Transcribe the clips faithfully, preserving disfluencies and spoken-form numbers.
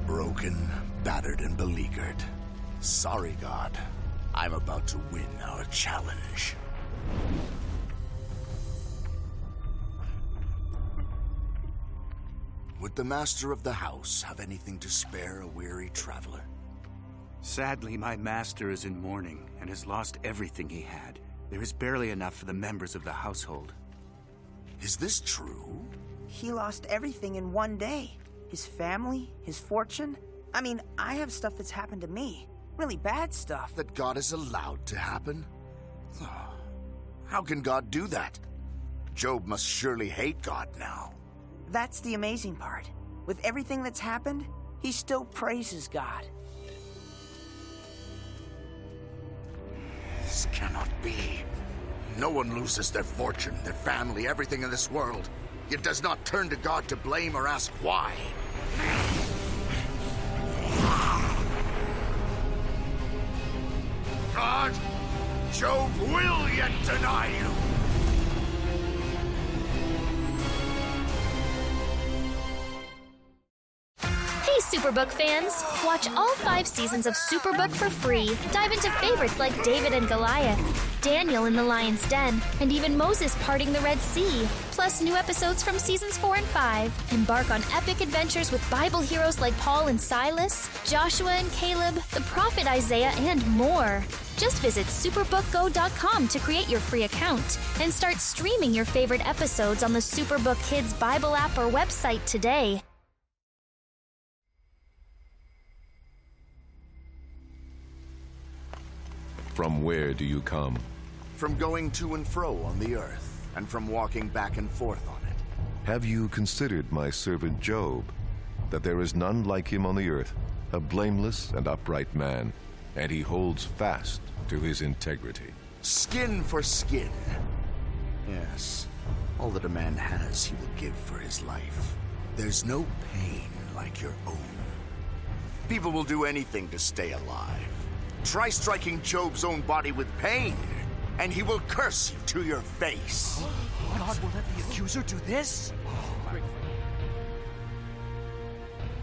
Broken, battered, and beleaguered. Sorry, God. I'm about to win our challenge. Would the master of the house have anything to spare a weary traveler? Sadly, my master is in mourning and has lost everything he had. There is barely enough for the members of the household. Is this true? He lost everything in one day. His family, his fortune. I mean, I have stuff that's happened to me. Really bad stuff. That God is allowed to happen? How can God do that? Job must surely hate God now. That's the amazing part. With everything that's happened, he still praises God. This cannot be. No one loses their fortune, their family, everything in this world, yet does not turn to God to blame or ask why. God, Job will yet deny you. Hey, Superbook fans! Watch all five seasons of Superbook for free. Dive into favorites like David and Goliath, Daniel in the Lion's Den, and even Moses parting the Red Sea. Plus new episodes from seasons four and five. Embark on epic adventures with Bible heroes like Paul and Silas, Joshua and Caleb, the prophet Isaiah, and more. Just visit superbook go dot com to create your free account and start streaming your favorite episodes on the Superbook Kids Bible app or website today. From where do you come? From going to and fro on the earth, and from walking back and forth on it. Have you considered my servant Job, that there is none like him on the earth, a blameless and upright man, and he holds fast to his integrity? Skin for skin. Yes, all that a man has he will give for his life. There's no pain like your own. People will do anything to stay alive. Try striking Job's own body with pain, and he will curse you to your face. God will let the accuser do this?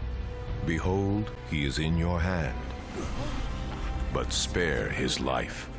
Behold, he is in your hand, but spare his life.